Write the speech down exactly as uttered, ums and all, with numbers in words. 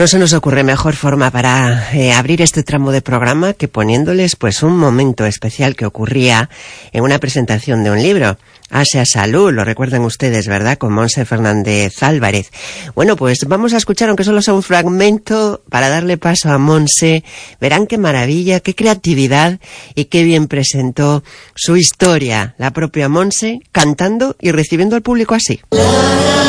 No se nos ocurre mejor forma para eh, abrir este tramo de programa que poniéndoles pues un momento especial que ocurría en una presentación de un libro. Asia Salud, lo recuerdan ustedes, ¿verdad? Con Montse Fernández Álvarez. Bueno, pues vamos a escuchar, aunque solo sea un fragmento, para darle paso a Montse. Verán qué maravilla, qué creatividad y qué bien presentó su historia, la propia Montse, cantando y recibiendo al público así.